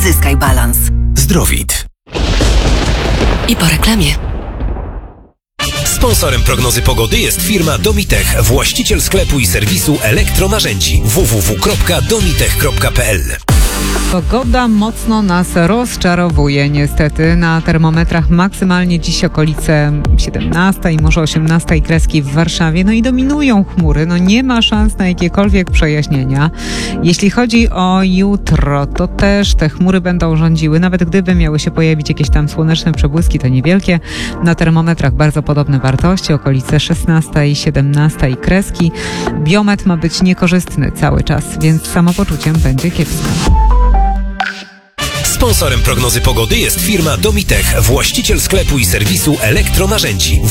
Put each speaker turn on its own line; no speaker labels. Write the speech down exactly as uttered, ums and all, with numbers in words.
Zyskaj balans.
Zdrowit.
I po reklamie.
Sponsorem prognozy pogody jest firma Domitech, właściciel sklepu i serwisu elektronarzędzi w w w kropka domitech kropka p l.
Pogoda mocno nas rozczarowuje niestety. Na termometrach maksymalnie dziś okolice siedemnastej, może osiemnastej kreski w Warszawie. No i dominują chmury. No nie ma szans na jakiekolwiek przejaśnienia. Jeśli chodzi o jutro, to też te chmury będą rządziły. Nawet gdyby miały się pojawić jakieś tam słoneczne przebłyski, to niewielkie. Na termometrach bardzo podobne wartości, okolice szesnastej, siedemnastej kreski. Biometr ma być niekorzystny cały czas, więc z samopoczuciem będzie kiepsko.
Sponsorem prognozy pogody jest firma Domitech, właściciel sklepu i serwisu elektronarzędzi